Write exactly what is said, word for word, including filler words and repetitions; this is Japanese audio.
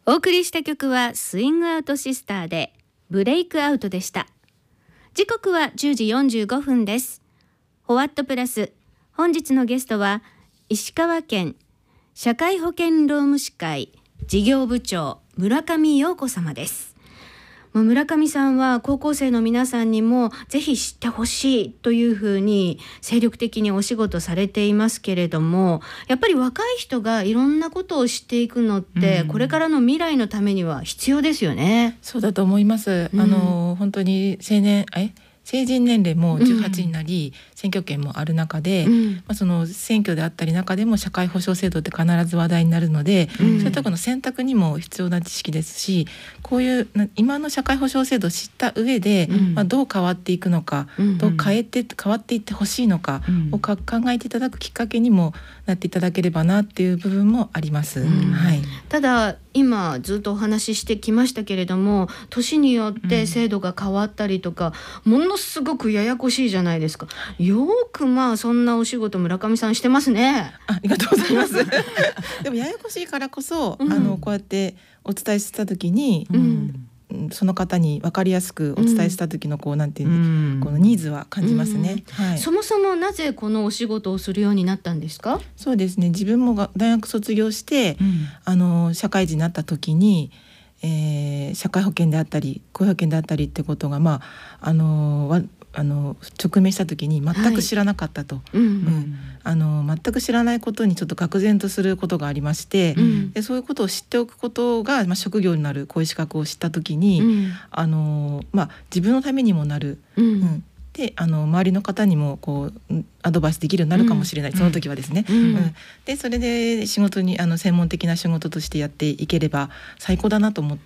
お送りした曲はスイングアウトシスターでブレイクアウトでした。時刻はじゅうじよんじゅうごふんです。ホワットプラス、本日のゲストは石川県社会保険労務士会事業部長村上陽子様です。村上さんは高校生の皆さんにもぜひ知ってほしいというふうに精力的にお仕事されていますけれども、やっぱり若い人がいろんなことを知っていくのって、うん、これからの未来のためには必要ですよね。 そうだと思います、うん、あの本当に青年え成人年齢もじゅうはちになり、うん、選挙権もある中で、うんまあ、その選挙であったり中でも社会保障制度って必ず話題になるので、うん、そういったところの選択にも必要な知識ですし、こういう今の社会保障制度を知った上で、うんまあ、どう変わっていくのか、うん、どう変えて変わっていってほしいのかを考えていただくきっかけにもなっていただければなっていう部分もあります、うんはい、 ただ今ずっとお話ししてきましたけれども、年によって制度が変わったりとか、うん、ものすごくややこしいじゃないですか。よくまあそんなお仕事村上さんしてますね。 ありがとうございますでもややこしいからこそ、うん、あのこうやってお伝えした時に、うんその方に分かりやすくお伝えした時のこうなんていう、うん、このニーズは感じますね、 うんはい、 そもそもなぜこのお仕事をするようになったんですか？ そうですね、自分もが大学卒業して、うん、あの社会人になった時に、えー、社会保険であったり雇用保険であったりってことが、まあ、あのわあの直面した時に全く知らなかったと、はいうんうん、あの全く知らないことにちょっと愕然とすることがありまして、うん、でそういうことを知っておくことが、まあ、職業になるこういう資格を知った時に、うんあのまあ、自分のためにもなる、うんうんであの周りの方にもこうアドバイスできるようになるかもしれない、うん、その時はですね、うんうん、でそれで仕事にあの専門的な仕事としてやっていければ最高だなと思っ